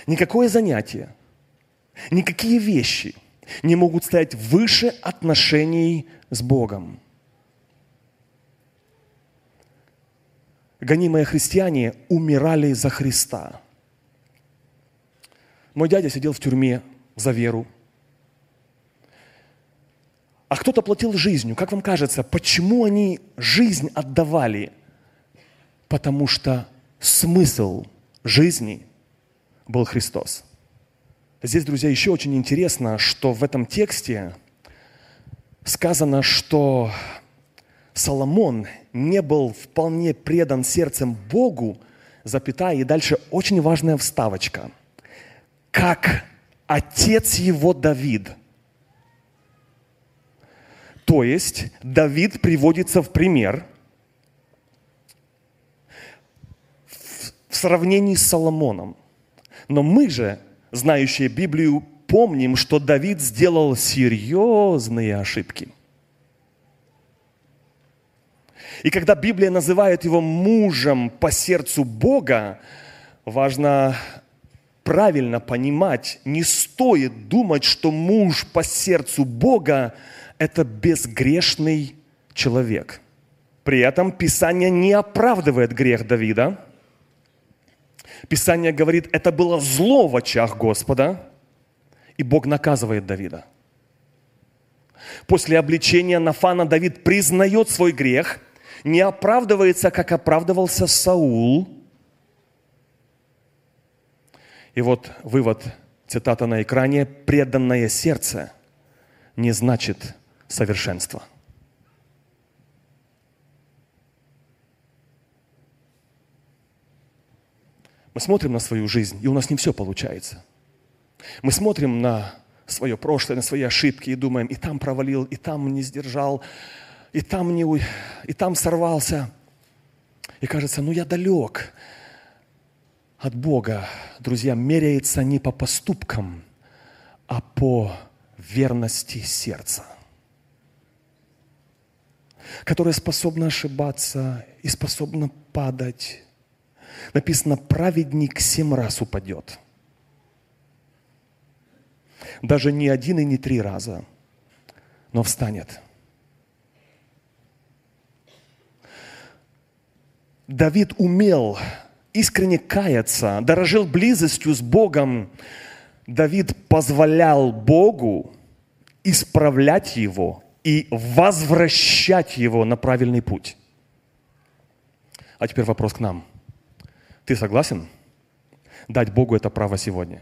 Никакое занятие, никакие вещи не могут стоять выше отношений с Богом. Гонимые христиане умирали за Христа. Мой дядя сидел в тюрьме за веру. А кто-то платил жизнью. Как вам кажется, почему они жизнь отдавали? Потому что смысл жизни был Христос. Здесь, друзья, еще очень интересно, что в этом тексте сказано, что Соломон не был вполне предан сердцем Богу, запятая, и дальше очень важная вставочка. Как отец его Давид. То есть Давид приводится в пример в сравнении с Соломоном. Но мы же, знающие Библию, помним, что Давид сделал серьезные ошибки. И когда Библия называет его мужем по сердцу Бога, важно правильно понимать, не стоит думать, что муж по сердцу Бога – это безгрешный человек. При этом Писание не оправдывает грех Давида. Писание говорит, это было зло в очах Господа, и Бог наказывает Давида. После обличения Нафана Давид признает свой грех, не оправдывается, как оправдывался Саул. И вот вывод, цитата на экране: «Преданное сердце не значит совершенство». Мы смотрим на свою жизнь, и у нас не все получается. Мы смотрим на свое прошлое, на свои ошибки и думаем, и там провалил, и там не сдержал, и там сорвался. И кажется, я далек от Бога. Друзья, меряется не по поступкам, а по верности сердца, которое способно ошибаться и способно падать. Написано, праведник 7 раз упадет. Даже не 1 и не 3 раза, но встанет. Давид умел искренне каяться, дорожил близостью с Богом. Давид позволял Богу исправлять его и возвращать его на правильный путь. А теперь вопрос к нам. Ты согласен дать Богу это право сегодня?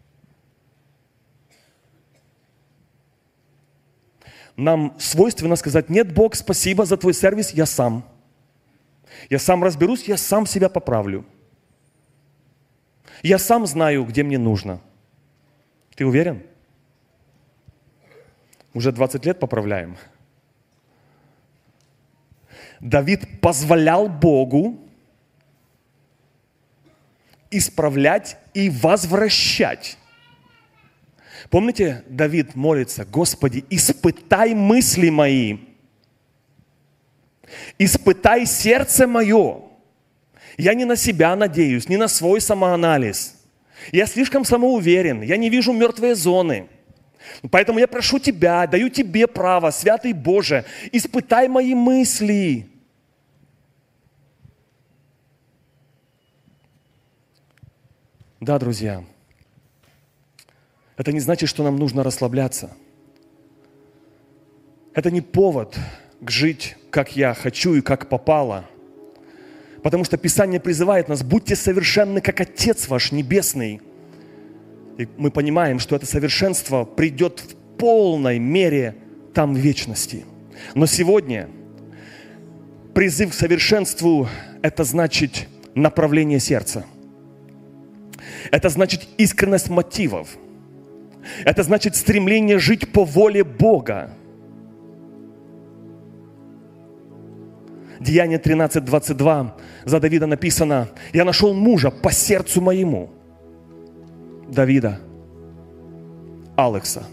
Нам свойственно сказать: нет, Бог, спасибо за твой сервис, я сам. Я сам разберусь, я сам себя поправлю. Я сам знаю, где мне нужно. Ты уверен? Уже 20 лет поправляем. Давид позволял Богу исправлять и возвращать. Помните, Давид молится: Господи, испытай мысли мои, испытай сердце мое. Я не на себя надеюсь, не на свой самоанализ. Я слишком самоуверен, я не вижу мертвые зоны. Поэтому я прошу Тебя, даю Тебе право, Святый Боже, испытай мои мысли. Да, друзья, это не значит, что нам нужно расслабляться. Это не повод жить, как я хочу и как попало. Потому что Писание призывает нас: будьте совершенны, как Отец ваш Небесный. И мы понимаем, что это совершенство придет в полной мере там в вечности. Но сегодня призыв к совершенству – это значит направление сердца. Это значит искренность мотивов. Это значит стремление жить по воле Бога. Деяние 13:22 за Давида написано: «Я нашел мужа по сердцу моему». Давида, Алекса,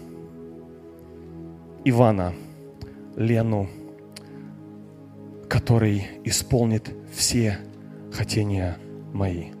Ивана, Лену, который исполнит все хотения мои.